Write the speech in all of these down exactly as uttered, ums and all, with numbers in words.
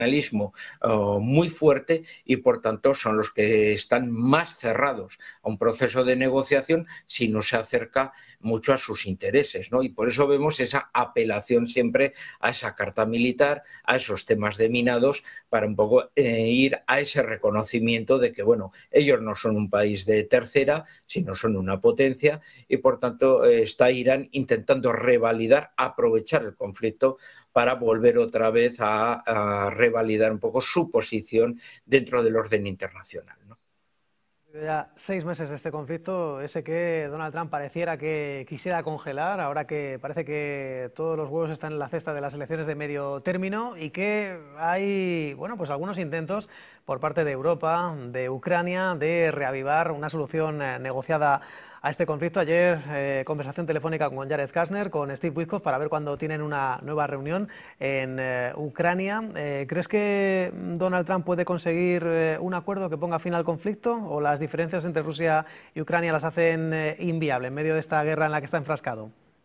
Uh, muy fuerte y por tanto son los que están más cerrados a un proceso de negociación si no se acerca mucho a sus intereses, ¿no? Y por eso vemos esa apelación siempre a esa carta militar, a esos temas de minados, para un poco eh, ir a ese reconocimiento de que, bueno, ellos no son un país de tercera, sino son una potencia y por tanto eh, está Irán intentando revalidar, aprovechar el conflicto para volver otra vez a, a revalidar un poco su posición dentro del orden internacional, ¿no? Ya seis meses de este conflicto, ese que Donald Trump pareciera que quisiera congelar, ahora que parece que todos los huevos están en la cesta de las elecciones de medio término y que hay, bueno, pues algunos intentos por parte de Europa, de Ucrania, de reavivar una solución eh, negociada a este conflicto. Ayer, eh, conversación telefónica con Jared Kushner, con Steve Witkoff, para ver cuándo tienen una nueva reunión en eh, Ucrania. Eh, ¿Crees que Donald Trump puede conseguir eh, un acuerdo que ponga fin al conflicto o las diferencias entre Rusia y Ucrania las hacen eh, inviable en medio de esta guerra en la que está enfrascado?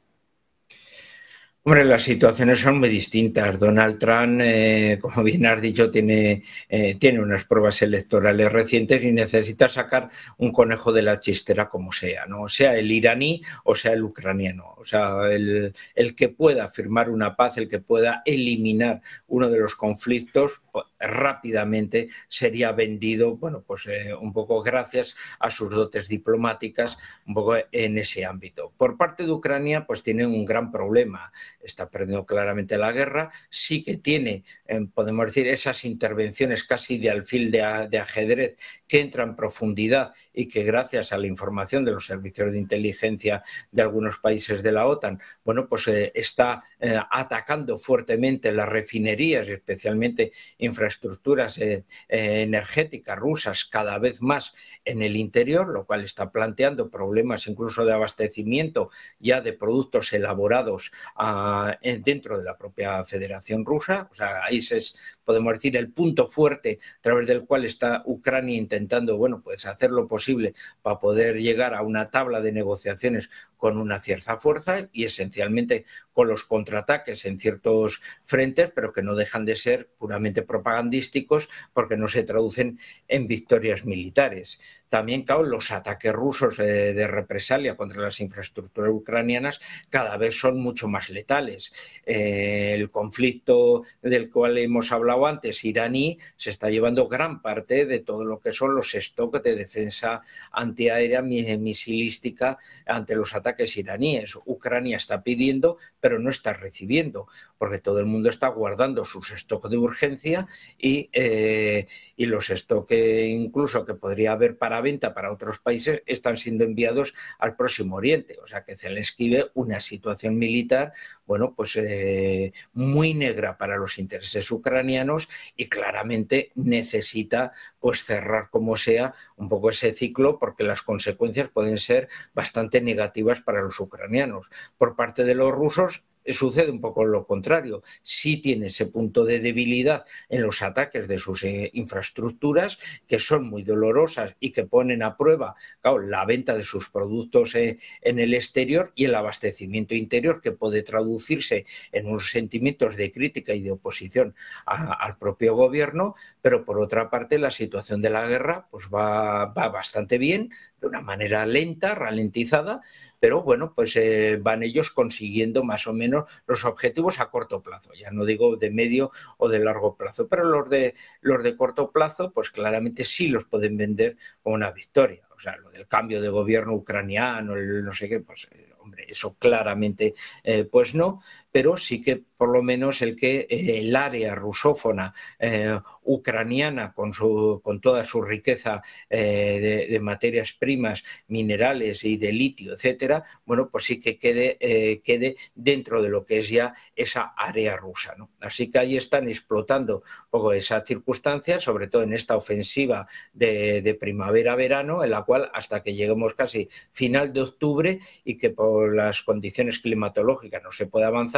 Hombre, las situaciones son muy distintas. Donald Trump, eh, como bien has dicho, tiene, eh, tiene unas pruebas electorales recientes y necesita sacar un conejo de la chistera como sea, ¿no? Sea el iraní o sea el ucraniano. O sea, el, el que pueda firmar una paz, el que pueda eliminar uno de los conflictos, pues, rápidamente sería vendido, bueno, pues eh, un poco gracias a sus dotes diplomáticas, un poco en ese ámbito. Por parte de Ucrania, pues tiene un gran problema. Está perdiendo claramente la guerra, sí que tiene, eh, podemos decir, esas intervenciones casi de alfil de, a, de ajedrez que entran en profundidad y que gracias a la información de los servicios de inteligencia de algunos países de la OTAN, bueno, pues eh, está eh, atacando fuertemente las refinerías y especialmente infraestructuras eh, eh, energéticas rusas cada vez más en el interior, lo cual está planteando problemas incluso de abastecimiento ya de productos elaborados a, dentro de la propia Federación Rusa. O sea, ahí es, podemos decir, el punto fuerte a través del cual está Ucrania intentando, bueno, pues hacer lo posible para poder llegar a una tabla de negociaciones con una cierta fuerza y esencialmente con los contraataques en ciertos frentes, pero que no dejan de ser puramente propagandísticos porque no se traducen en victorias militares. También, claro, los ataques rusos eh, de represalia contra las infraestructuras ucranianas cada vez son mucho más letales. Eh, el conflicto del cual hemos hablado antes, iraní, se está llevando gran parte de todo lo que son los stocks de defensa antiaérea misilística ante los ataques iraníes. Ucrania está pidiendo, pero no está recibiendo, porque todo el mundo está guardando sus stocks de urgencia y, eh, y los stocks incluso que podría haber para venta para otros países están siendo enviados al Próximo Oriente. O sea que Zelensky ve una situación militar, bueno, pues eh, muy negra para los intereses ucranianos y claramente necesita pues cerrar como sea un poco ese ciclo porque las consecuencias pueden ser bastante negativas para los ucranianos. Por parte de los rusos sucede un poco lo contrario. Sí tiene ese punto de debilidad en los ataques de sus eh, infraestructuras, que son muy dolorosas y que ponen a prueba, claro, la venta de sus productos eh, en el exterior y el abastecimiento interior, que puede traducirse en unos sentimientos de crítica y de oposición a, al propio gobierno, pero por otra parte la situación de la guerra pues va, va bastante bien, de una manera lenta, ralentizada, pero bueno, pues eh, van ellos consiguiendo más o menos los objetivos a corto plazo, ya no digo de medio o de largo plazo, pero los de, los de corto plazo pues claramente sí los pueden vender como una victoria. O sea, lo del cambio de gobierno ucraniano, el no sé qué, pues eh, hombre, eso claramente eh, pues no, pero sí que por lo menos el que eh, el área rusófona eh, ucraniana con, su, con toda su riqueza eh, de, de materias primas, minerales y de litio, etcétera, bueno, pues sí que quede, eh, quede dentro de lo que es ya esa área rusa, ¿no? Así que ahí están explotando un poco esa circunstancia, sobre todo en esta ofensiva de, de primavera-verano, en la cual hasta que lleguemos casi final de octubre y que por las condiciones climatológicas no se puede avanzar,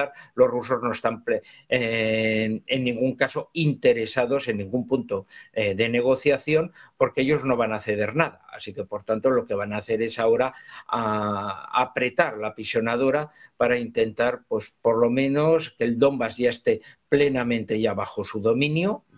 empezar, los rusos no están en, en ningún caso interesados en ningún punto eh, de negociación, porque ellos no van a ceder nada. Así que, por tanto, lo que van a hacer es ahora a, a apretar la pisonadora para intentar, pues, por lo menos que el Donbass ya esté plenamente ya bajo su dominio.